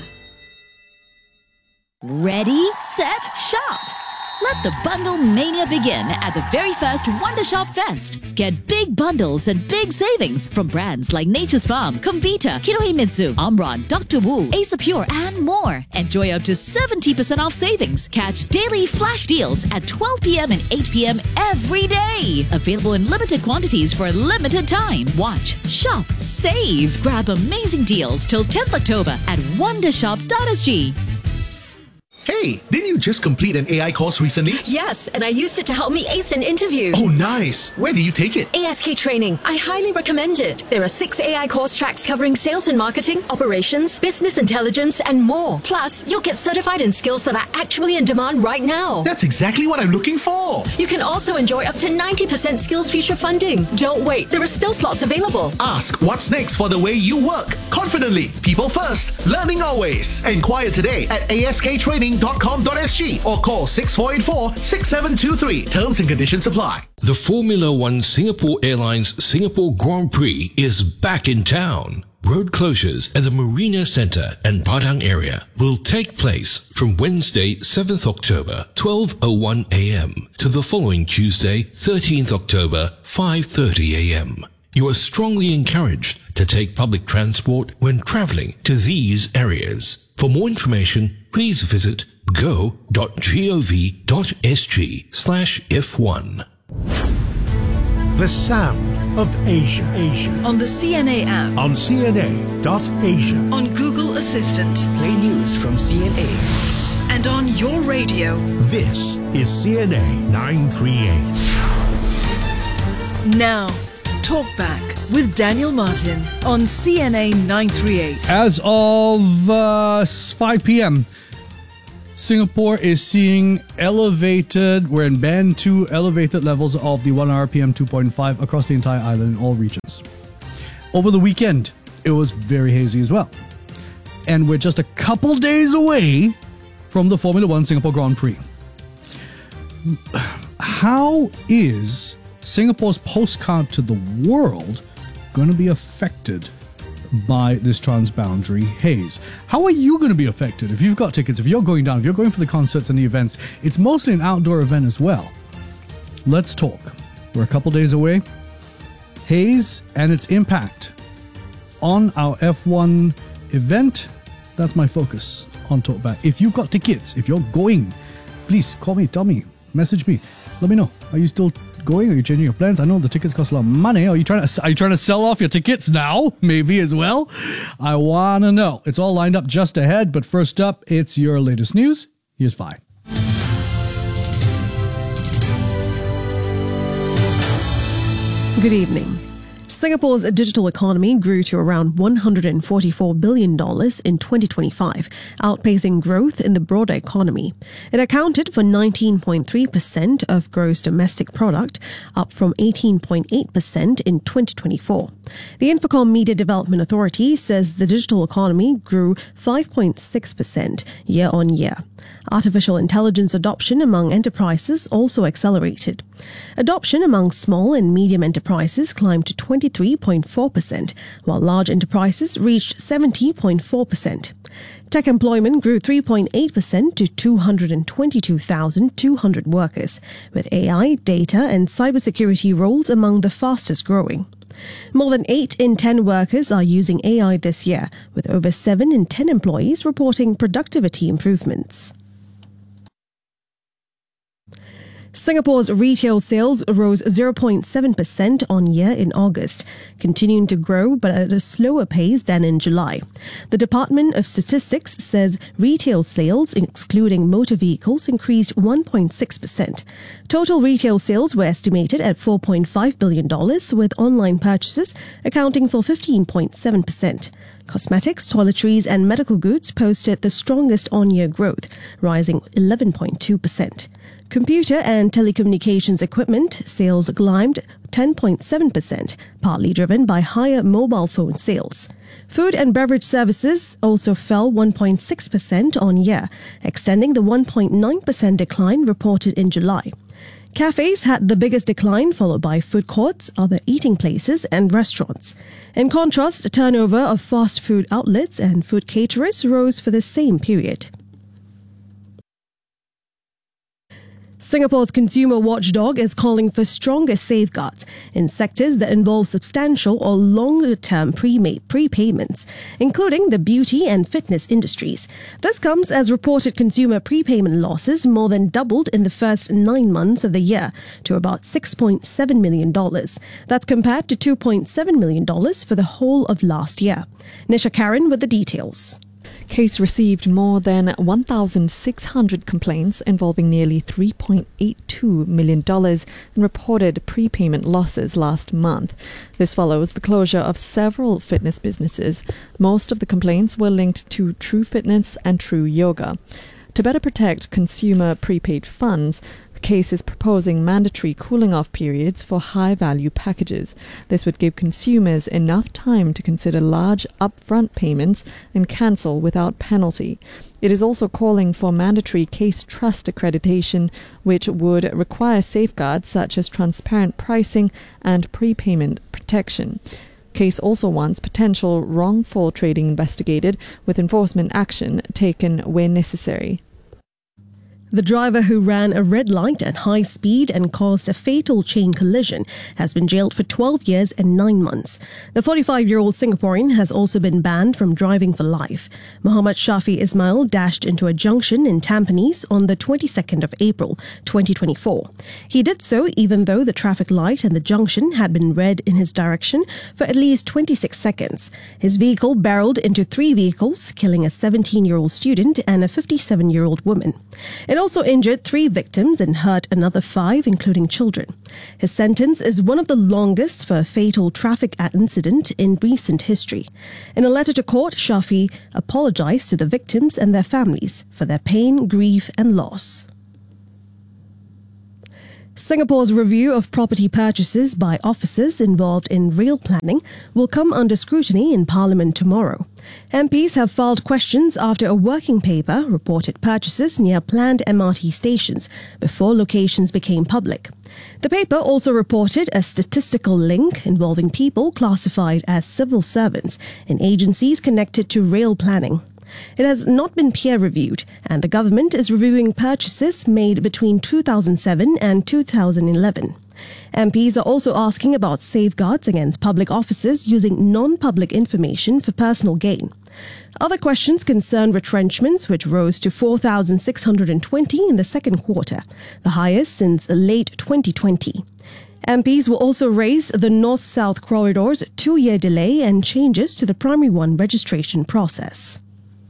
Ready, set, shop! Let the bundle mania begin at the very first Wonder Shop Fest. Get big bundles and big savings from brands like Nature's Farm, Comvita, Kinohimitsu, Omron, Doctor Wu, Asapure, and more. Enjoy up to seventy percent off savings. Catch daily flash deals at twelve p.m. and eight p.m. every day. Available in limited quantities for a limited time. Watch, shop, save. Grab amazing deals till tenth October at wondershop dot s g. Hey, didn't you just complete an A I course recently? Yes, and I used it to help me ace an interview. Oh, nice. Where did you take it? A S K Training. I highly recommend it. There are six A I course tracks covering sales and marketing, operations, business intelligence, and more. Plus, you'll get certified in skills that are actually in demand right now. That's exactly what I'm looking for. You can also enjoy up to ninety percent Skills Future funding. Don't wait, there are still slots available. Ask what's next for the way you work. Confidently, people first, learning always. Enquire today at a s k training dot com dot s g or call six four eight four, six seven two three. Terms and conditions apply. The Formula One Singapore Airlines Singapore Grand Prix is back in town. Road closures at the Marina Centre and Padang area will take place from Wednesday, seventh October, twelve oh one a.m. to the following Tuesday, thirteenth October, five thirty a.m. You are strongly encouraged to take public transport when travelling to these areas. For more information, please visit go dot gov dot s g slash F one. The sound of Asia. Asia. On the C N A app. On C N A dot Asia. On Google Assistant. Play news from C N A. and on your radio. This is C N A nine thirty-eight. Now, Talk Back with Daniel Martin on C N A nine thirty-eight. As of uh, five p.m., Singapore is seeing elevated, we're in band two, elevated levels of the one R P M two point five across the entire island in all regions. Over the weekend, it was very hazy as well. And we're just a couple days away from the Formula One Singapore Grand Prix. How is Singapore's postcard to the world going to be affected by this transboundary haze? How are you going to be affected if you've got tickets, if you're going down, if you're going for the concerts and the events? It's mostly an outdoor event as well. Let's talk. We're a couple days away. Haze and its impact on our F one event. That's my focus on Talkback. If you've got tickets, if you're going, please call me, tell me, message me, let me know. Are you still going? Are you changing your plans? I know the tickets cost a lot of money. Are you trying to are you trying to sell off your tickets now? Maybe as well. I want to know. It's all lined up just ahead, but first up, it's your latest news. Here's Vi. Good evening. Singapore's digital economy grew to around one hundred forty-four billion dollars in twenty twenty-five, outpacing growth in the broader economy. It accounted for nineteen point three percent of gross domestic product, up from eighteen point eight percent in twenty twenty-four. The Infocom Media Development Authority says the digital economy grew five point six percent year on year. Artificial intelligence adoption among enterprises also accelerated. Adoption among small and medium enterprises climbed to twenty-three point four percent, while large enterprises reached seventy point four percent. Tech employment grew three point eight percent to two hundred twenty-two thousand two hundred workers, with A I, data and cybersecurity roles among the fastest growing. More than eight in ten workers are using A I this year, with over seven in ten employees reporting productivity improvements. Singapore's retail sales rose zero point seven percent on year in August, continuing to grow but at a slower pace than in July. The Department of Statistics says retail sales, excluding motor vehicles, increased one point six percent. Total retail sales were estimated at four point five billion dollars, with online purchases accounting for fifteen point seven percent. Cosmetics, toiletries and medical goods posted the strongest on-year growth, rising eleven point two percent. Computer and telecommunications equipment sales climbed ten point seven percent, partly driven by higher mobile phone sales. Food and beverage services also fell one point six percent on year, extending the one point nine percent decline reported in July. Cafes had the biggest decline, followed by food courts, other eating places and restaurants. In contrast, turnover of fast food outlets and food caterers rose for the same period. Singapore's consumer watchdog is calling for stronger safeguards in sectors that involve substantial or longer-term pre-made prepayments, including the beauty and fitness industries. This comes as reported consumer prepayment losses more than doubled in the first nine months of the year to about six point seven million dollars. That's compared to two point seven million dollars for the whole of last year. Nisha Karen with the details. Case received more than one thousand six hundred complaints involving nearly three point eight two million dollars in reported prepayment losses last month. This follows the closure of several fitness businesses. Most of the complaints were linked to True Fitness and True Yoga. To better protect consumer prepaid funds, the case is proposing mandatory cooling-off periods for high-value packages. This would give consumers enough time to consider large upfront payments and cancel without penalty. It is also calling for mandatory case trust accreditation, which would require safeguards such as transparent pricing and prepayment protection. Case also wants potential wrongful trading investigated, with enforcement action taken where necessary. The driver who ran a red light at high speed and caused a fatal chain collision has been jailed for twelve years and nine months. The forty-five-year-old Singaporean has also been banned from driving for life. Muhammad Shafi Ismail dashed into a junction in Tampines on the twenty-second of April, twenty twenty-four. He did so even though the traffic light and the junction had been red in his direction for at least twenty-six seconds. His vehicle barreled into three vehicles, killing a seventeen-year-old student and a fifty-seven-year-old woman. It also injured three victims and hurt another five, including children. His sentence is one of the longest for a fatal traffic incident in recent history. In a letter to court, Shafi apologized to the victims and their families for their pain, grief, and loss. Singapore's review of property purchases by officers involved in rail planning will come under scrutiny in Parliament tomorrow. M Ps have filed questions after a working paper reported purchases near planned M R T stations before locations became public. The paper also reported a statistical link involving people classified as civil servants in agencies connected to rail planning. It has not been peer-reviewed, and the government is reviewing purchases made between two thousand seven and two thousand eleven. M Ps are also asking about safeguards against public officers using non-public information for personal gain. Other questions concern retrenchments, which rose to four thousand six hundred twenty in the second quarter, the highest since late twenty twenty. M Ps will also raise the North-South corridor's two-year delay and changes to the Primary One registration process.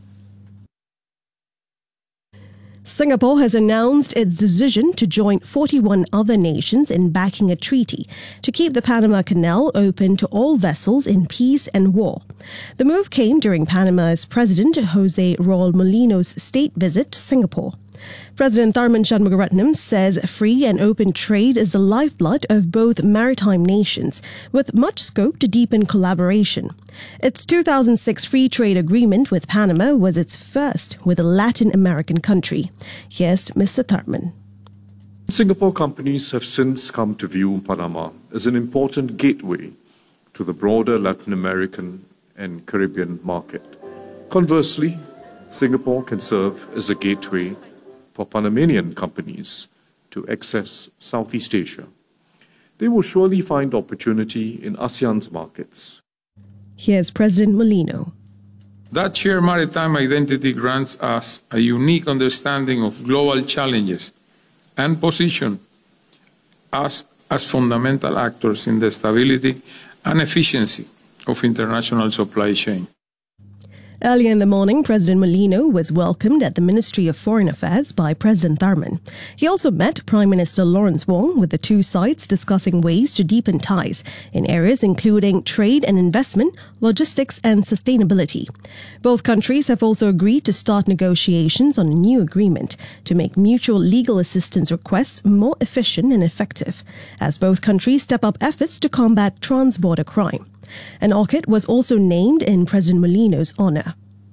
Singapore has announced its decision to join forty-one other nations in backing a treaty to keep the Panama Canal open to all vessels in peace and war. The move came during Panama's President Jose Raul Mulino's state visit to Singapore. President Tharman Shanmugaratnam says free and open trade is the lifeblood of both maritime nations, with much scope to deepen collaboration. Its two thousand six free trade agreement with Panama was its first with a Latin American country. Here's Mister Tharman. Singapore companies have since come to view Panama as an important gateway to the broader Latin American and Caribbean market. Conversely, Singapore can serve as a gateway for Panamanian companies to access Southeast Asia. They will surely find opportunity in ASEAN's markets. Here's President Mulino. That shared maritime identity grants us a unique understanding of global challenges and position us as fundamental actors in the stability and efficiency of international supply chain. Earlier in the morning, President Mulino was welcomed at the Ministry of Foreign Affairs by President Tharman. He also met Prime Minister Lawrence Wong, with the two sides discussing ways to deepen ties in areas including trade and investment, logistics and sustainability. Both countries have also agreed to start negotiations on a new agreement to make mutual legal assistance requests more efficient and effective, as both countries step up efforts to combat trans-border crime. An orchid was also named in President Mulino's honour.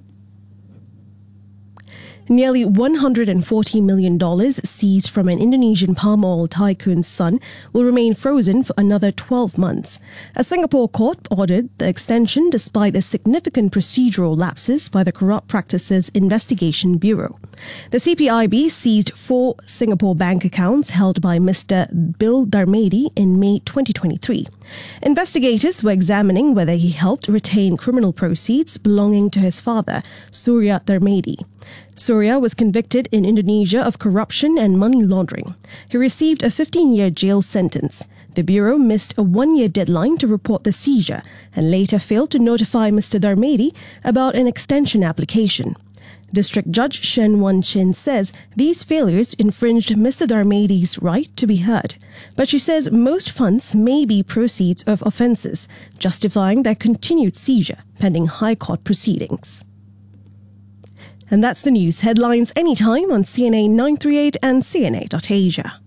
Nearly one hundred forty million dollars seized from an Indonesian palm oil tycoon's son will remain frozen for another twelve months. A Singapore court ordered the extension despite a significant procedural lapses by the Corrupt Practices Investigation Bureau. The C P I B seized four Singapore bank accounts held by Mister Bill Darmady in May twenty twenty-three. Investigators were examining whether he helped retain criminal proceeds belonging to his father, Surya Darmady. Surya was convicted in Indonesia of corruption and money laundering. He received a fifteen-year jail sentence. The Bureau missed a one-year deadline to report the seizure and later failed to notify Mister Darmady about an extension application. District Judge Shen Wan Chin says these failures infringed Mister Darmady's right to be heard, but she says most funds may be proceeds of offences, justifying their continued seizure pending High Court proceedings. And that's the news headlines anytime on C N A nine three eight and C N A dot Asia.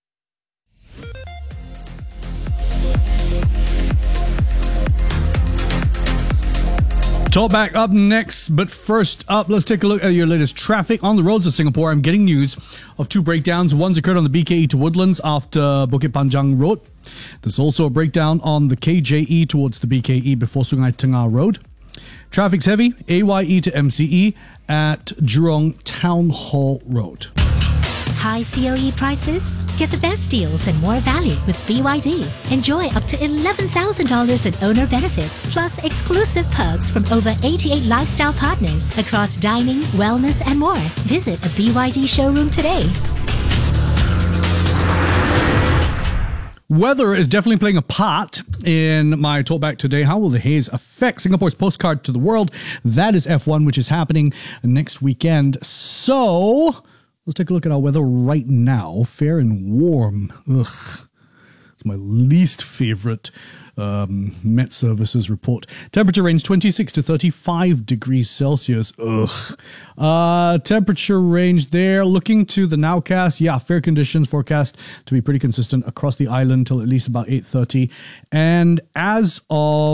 Talk back up next, but first up, let's take a look at your latest traffic on the roads of Singapore. I'm getting news of two breakdowns. One's occurred on the B K E to Woodlands after Bukit Panjang Road. There's also a breakdown on the K J E towards the B K E before Sungai Tengah Road. Traffic's heavy, A Y E to M C E at Jurong Town Hall Road. high C O E prices? Get the best deals and more value with B Y D. Enjoy up to eleven thousand dollars in owner benefits, plus exclusive perks from over eighty-eight lifestyle partners across dining, wellness, and more. Visit a B Y D showroom today. Weather is definitely playing a part in my talkback today. How will the haze affect Singapore's postcard to the world? That is F one, which is happening next weekend. So let's take a look at our weather right now. Fair and warm. Ugh. It's my least favorite um, Met Services report. Temperature range twenty-six to thirty-five degrees Celsius. Ugh. Uh, temperature range there. Looking to the nowcast. Yeah, fair conditions forecast to be pretty consistent across the island till at least about eight thirty. And as of